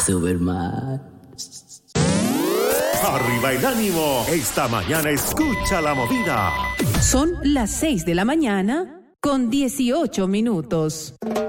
Superman. Arriba el ánimo. Esta mañana escucha la movida. Son las 6 de la mañana con 18 minutos.